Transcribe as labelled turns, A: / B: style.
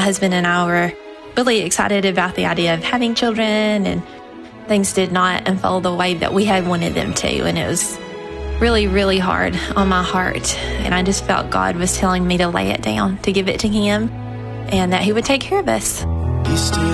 A: husband and I were really excited about the idea of having children, and things did not unfold the way that we had wanted them to. And it was really, really hard on my heart. And I just felt God was telling me to lay it down, to give it to Him, and that He would take care of us.